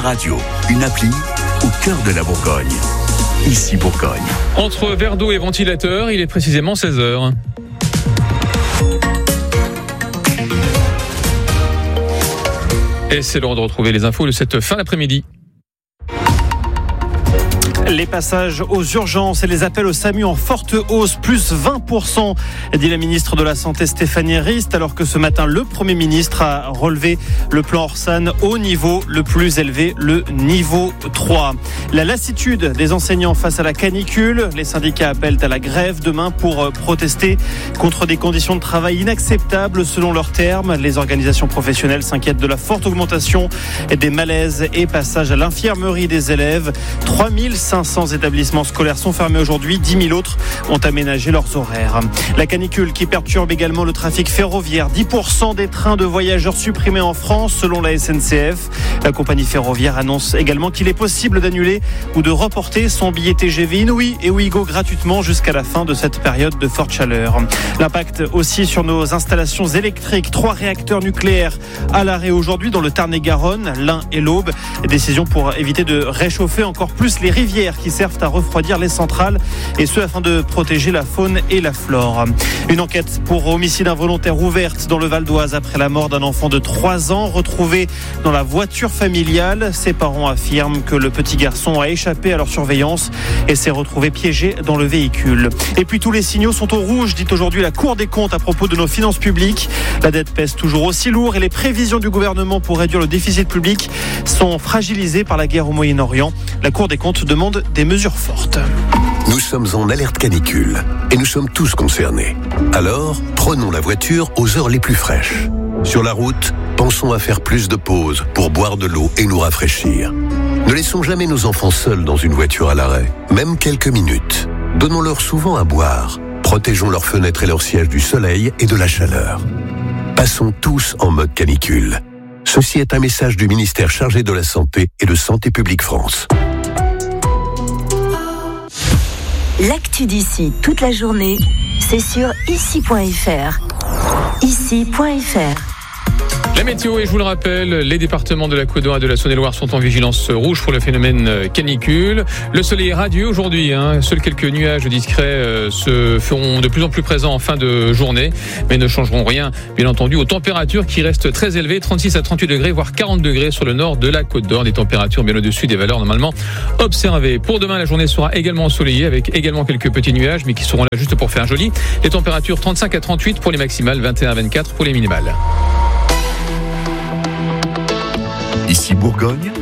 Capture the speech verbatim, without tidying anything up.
radio, une appli au cœur de la Bourgogne. Ici Bourgogne. Entre verre d'eau et ventilateur, il est précisément seize heures. Et c'est l'heure de retrouver les infos de cette fin d'après-midi. Les passages aux urgences et les appels au SAMU en forte hausse, plus vingt pour cent, dit la ministre de la Santé Stéphanie Rist, alors que ce matin, le Premier ministre a relevé le plan Orsan au niveau le plus élevé, le niveau trois. La lassitude des enseignants face à la canicule. Les syndicats appellent à la grève demain pour protester contre des conditions de travail inacceptables selon leurs termes. Les organisations professionnelles s'inquiètent de la forte augmentation des malaises et passages à l'infirmerie des élèves. trois mille cinq cents établissements scolaires sont fermés aujourd'hui, dix mille autres ont aménagé leurs horaires. La canicule qui perturbe également le trafic ferroviaire. dix pour cent des trains de voyageurs supprimés en France selon la S N C F. La compagnie ferroviaire annonce également qu'il est possible d'annuler ou de reporter son billet T G V Inouï et Ouigo gratuitement jusqu'à la fin de cette période de forte chaleur. L'impact aussi sur nos installations électriques. Trois réacteurs nucléaires à l'arrêt aujourd'hui dans le Tarn-et-Garonne, l'Ain et l'Aube. Décision pour éviter de réchauffer encore plus les rivières qui servent à refroidir les centrales, et ce afin de protéger la faune et la flore. Une enquête pour homicide involontaire ouverte dans le Val d'Oise après la mort d'un enfant de trois ans retrouvé dans la voiture familiale. Ses parents affirment que le petit garçon a échappé à leur surveillance et s'est retrouvé piégé dans le véhicule. Et puis tous les signaux sont au rouge, dit aujourd'hui la Cour des comptes à propos de nos finances publiques. La dette pèse toujours aussi lourd et les prévisions du gouvernement pour réduire le déficit public sont fragilisées par la guerre au Moyen-Orient. La Cour des comptes demande des mesures fortes. Nous sommes en alerte canicule et nous sommes tous concernés. Alors, prenons la voiture aux heures les plus fraîches. Sur la route, pensons à faire plus de pauses pour boire de l'eau et nous rafraîchir. Ne laissons jamais nos enfants seuls dans une voiture à l'arrêt, même quelques minutes. Donnons-leur souvent à boire. Protégeons leurs fenêtres et leurs sièges du soleil et de la chaleur. Passons tous en mode canicule. Ceci est un message du ministère chargé de la Santé et de Santé publique France. L'actu d'ici toute la journée, c'est sur ici point f r. ici point f r. La météo, et je vous le rappelle, les départements de la Côte d'Or et de la Saône-et-Loire sont en vigilance rouge pour le phénomène canicule. Le soleil est radieux aujourd'hui, hein. Seuls quelques nuages discrets euh, se feront de plus en plus présents en fin de journée, mais ne changeront rien, bien entendu, aux températures qui restent très élevées, trente-six à trente-huit degrés, voire quarante degrés sur le nord de la Côte d'Or, des températures bien au-dessus des valeurs normalement observées. Pour demain, la journée sera également ensoleillée, avec également quelques petits nuages, mais qui seront là juste pour faire joli. Les températures trente-cinq à trente-huit pour les maximales, vingt et un à vingt-quatre pour les minimales. Ici Bourgogne,